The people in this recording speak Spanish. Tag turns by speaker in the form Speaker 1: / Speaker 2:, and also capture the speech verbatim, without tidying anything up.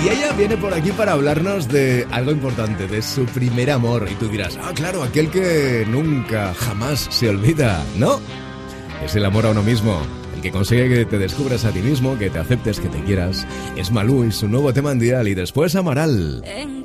Speaker 1: Y ella viene por aquí para hablarnos de algo importante, de su primer amor. Y tú dirás, ah, claro, aquel que nunca, jamás se olvida. No, es el amor a uno mismo, el que consigue que te descubras a ti mismo, que te aceptes, que te quieras. Es Malú y su nuevo tema en Dial, y después Amaral.